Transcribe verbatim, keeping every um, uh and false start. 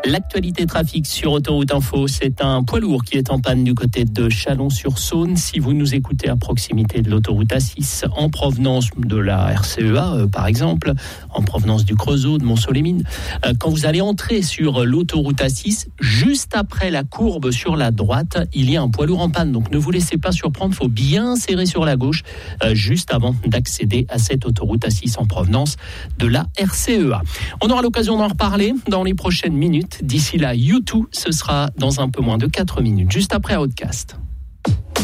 L'actualité trafic sur Autoroute Info, c'est un poids lourd qui est en panne du côté de Chalon-sur-Saône. Si vous nous écoutez à proximité de l'autoroute A six, en provenance de la R C E A euh, par exemple, en provenance du Creusot, de Mont-Soleil-Mines, euh, quand vous allez entrer sur l'autoroute A six, juste après la courbe sur la droite, il y a un poids lourd en panne. Donc ne vous laissez pas surprendre, il faut bien serrer sur la gauche euh, juste avant d'accéder à cette autoroute A six en provenance de la R C E A. On aura l'occasion d'en reparler dans les prochaines minutes. D'ici là, U deux, ce sera dans un peu moins de quatre minutes, juste après Outcast.